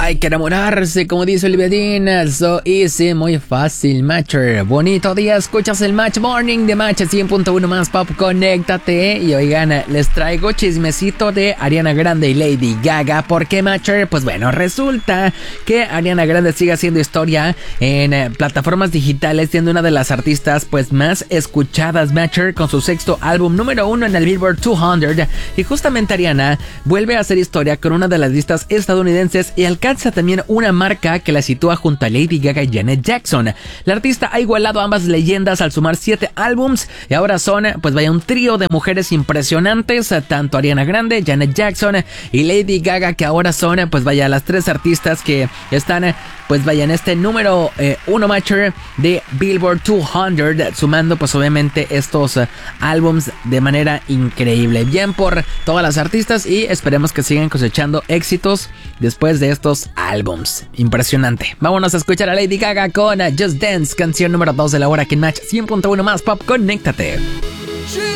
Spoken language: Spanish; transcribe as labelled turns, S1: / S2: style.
S1: Hay que enamorarse, como dice Olivia Dean. So easy, muy fácil, Matcher. Bonito día, escuchas el Match Morning de Match 100.1 más pop, conéctate. Y oigan, les traigo chismecito de Ariana Grande y Lady Gaga. ¿Por qué, Matcher? Pues bueno, resulta que Ariana Grande sigue haciendo historia en plataformas digitales, siendo una de las artistas pues más escuchadas, Matcher, con su sexto álbum número 1 en el Billboard 200. Y justamente Ariana vuelve a hacer historia con una de las listas estadounidenses y alcanza también una marca que la sitúa junto a Lady Gaga y Janet Jackson. La artista ha igualado a ambas leyendas al sumar 7 álbums y ahora son pues vaya un trío de mujeres impresionantes, tanto Ariana Grande, Janet Jackson y Lady Gaga, que ahora son pues vaya las tres artistas que están pues vaya en este número 1 Matcher de Billboard 200, sumando pues obviamente estos álbums de manera increíble. Bien por todas las artistas y esperemos que sigan cosechando éxitos después de estos álbums. Impresionante. Vámonos a escuchar a Lady Gaga con Just Dance, canción número 2 de la hora aquí en Match 100.1 más pop, conéctate.